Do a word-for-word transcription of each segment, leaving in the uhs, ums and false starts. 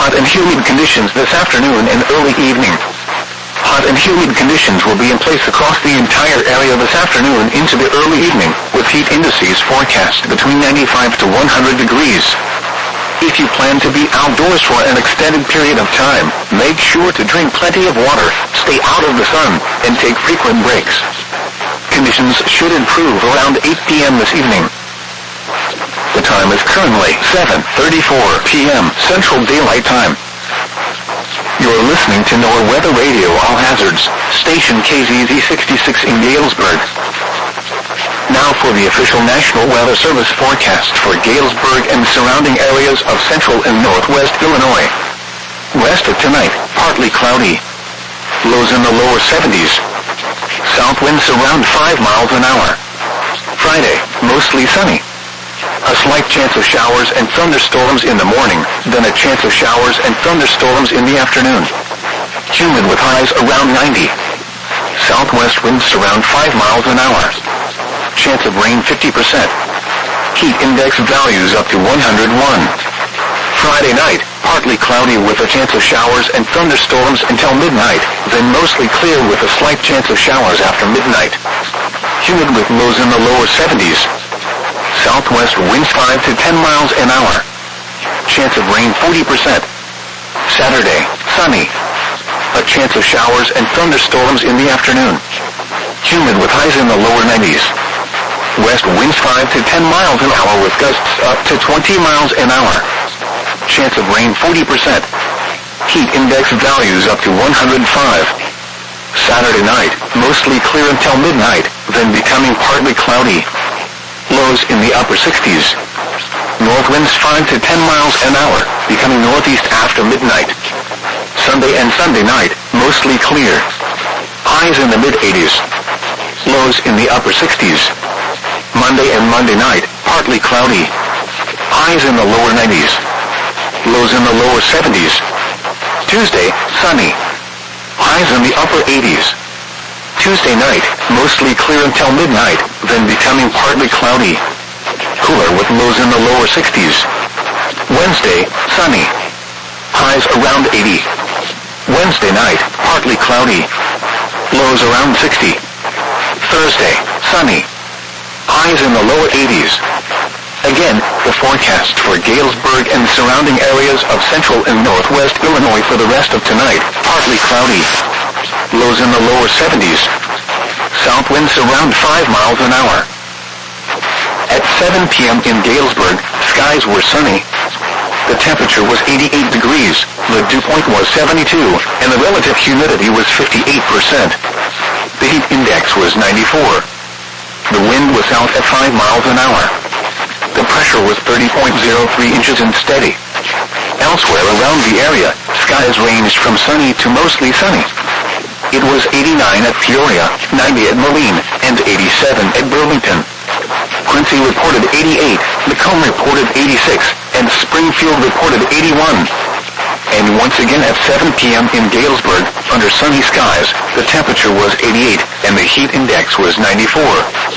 Hot and humid conditions this afternoon and early evening. Hot and humid conditions will be in place across the entire area this afternoon into the early evening, with heat indices forecast between ninety-five to one hundred degrees. If you plan to be outdoors for an extended period of time, make sure to drink plenty of water, stay out of the sun, and take frequent breaks. Conditions should improve around eight p.m. this evening. The time is currently seven thirty-four p.m. Central Daylight Time. You're listening to NOAA Weather Radio All Hazards, station K Z Z sixty-six in Galesburg. Now for the official National Weather Service forecast for Galesburg and surrounding areas of central and northwest Illinois. West of tonight, partly cloudy. Lows in the lower seventies. South winds around five miles an hour. Friday, mostly sunny. A slight chance of showers and thunderstorms in the morning, then a chance of showers and thunderstorms in the afternoon. Humid with highs around ninety. Southwest winds around five miles an hour. Chance of rain fifty percent. Heat index values up to one hundred one. Friday night, partly cloudy with a chance of showers and thunderstorms until midnight, then mostly clear with a slight chance of showers after midnight. Humid with lows in the lower seventies. Southwest winds five to ten miles an hour. Chance of rain forty percent. Saturday, sunny. A chance of showers and thunderstorms in the afternoon. Humid with highs in the lower nineties. West winds five to ten miles an hour with gusts up to twenty miles an hour. Chance of rain forty percent. Heat index values up to one hundred five. Saturday night, mostly clear until midnight, then becoming partly cloudy. Lows in the upper sixties. North winds five to ten miles an hour, becoming northeast after midnight. Sunday and Sunday night, mostly clear. Highs in the mid-eighties. Lows in the upper sixties. Monday and Monday night, partly cloudy. Highs in the lower nineties. Lows in the lower seventies. Tuesday, sunny. Highs in the upper eighties. Tuesday night, mostly clear until midnight, then becoming partly cloudy. Cooler with lows in the lower sixties. Wednesday, sunny. Highs around eighty. Wednesday night, partly cloudy. Lows around sixty. Thursday, sunny. Highs in the lower eighties. Again, the forecast for Galesburg and surrounding areas of central and northwest Illinois for the rest of tonight, partly cloudy. Lows in the lower seventies. South winds around five miles an hour. At seven p.m. in Galesburg, skies were sunny. The temperature was eighty-eight degrees, the dew point was seventy-two, and the relative humidity was fifty-eight percent. The heat index was ninety-four. The wind was south at five miles an hour. The pressure was thirty point zero three inches and steady. Elsewhere around the area, skies ranged from sunny to mostly sunny. It was eighty-nine at Peoria, ninety at Moline, and eighty-seven at Burlington. Quincy reported eighty-eight, Macomb reported eighty-six, and Springfield reported eighty-one. And once again at seven p.m. in Galesburg, under sunny skies, the temperature was eighty-eight, and the heat index was ninety-four.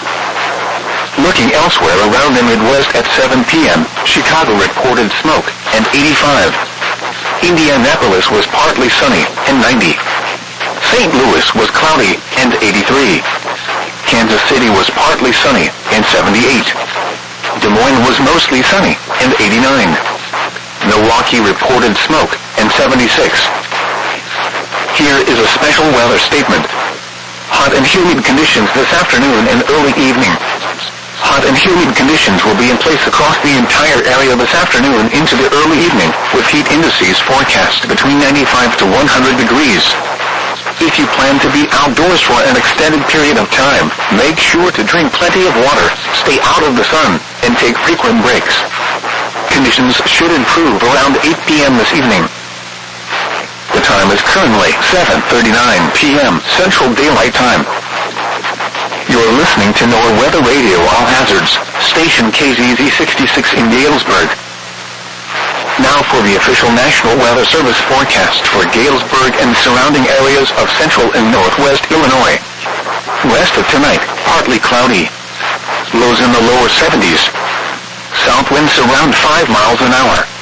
Looking elsewhere around the Midwest at seven p.m., Chicago reported smoke, and eighty-five. Indianapolis was partly sunny, and ninety. Saint Louis was cloudy, and eighty-three. Kansas City was partly sunny, and seventy-eight. Des Moines was mostly sunny, and eighty-nine. Milwaukee reported smoke, and seventy-six. Here is a special weather statement. Hot and humid conditions this afternoon and early evening. Hot and humid conditions will be in place across the entire area this afternoon into the early evening, with heat indices forecast between ninety-five to one hundred degrees. If you plan to be outdoors for an extended period of time, make sure to drink plenty of water, stay out of the sun, and take frequent breaks. Conditions should improve around eight p.m. this evening. The time is currently seven thirty-nine p.m. Central Daylight Time. You're listening to NOAA Weather Radio All Hazards, station K Z Z sixty-six in Galesburg. Now for the official National Weather Service forecast for Galesburg and surrounding areas of central and northwest Illinois. West of tonight, partly cloudy. Lows in the lower seventies. South winds around five miles an hour.